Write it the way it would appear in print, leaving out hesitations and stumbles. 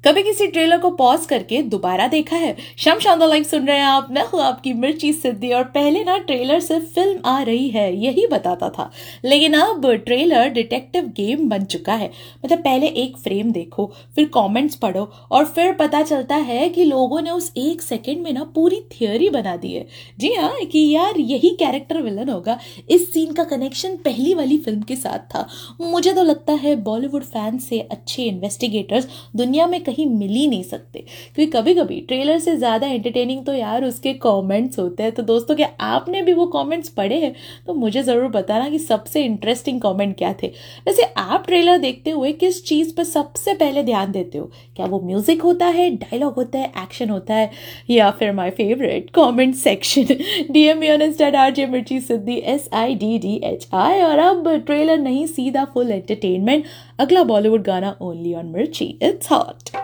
कभी किसी ट्रेलर को पॉज करके दोबारा देखा है? शमशान लाइव सुन रहे हैं आप। मैं हूँ आपकी मिर्ची सिद्धि और पहले ना ट्रेलर से फिल्म आ रही है यही बताता था, लेकिन अब ट्रेलर डिटेक्टिव गेम बन चुका है। मतलब पहले एक फ्रेम देखो, फिर कमेंट्स पढ़ो और फिर पता चलता है कि लोगों ने उस एक सेकंड में ना पूरी थियोरी बना दी है। जी हाँ, कि यार यही कैरेक्टर विलन होगा। इस सीन का कनेक्शन पहली वाली फिल्म के साथ था। मुझे तो लगता है बॉलीवुड फैन से अच्छे इन्वेस्टिगेटर्स दुनिया में कहीं मिल ही नहीं सकते, क्योंकि कभी कभी ट्रेलर से ज्यादा एंटरटेनिंग तो यार उसके कमेंट्स होते हैं। तो दोस्तों, क्या आपने भी वो कमेंट्स पढ़े हैं? तो मुझे जरूर बताना कि सबसे इंटरेस्टिंग कमेंट क्या थे। वैसे आप ट्रेलर देखते हुए किस चीज पर सबसे पहले ध्यान देते हो? क्या वो म्यूजिक होता है, डायलॉग होता है, एक्शन होता है, या फिर my favourite comment section? DM me on Insta @मिर्ची सिद्धि SIDDHI। और अब ट्रेलर नहीं, सीधा फुल एंटरटेनमेंट। अगला बॉलीवुड गाना ओनली ऑन मिर्ची। It's hot.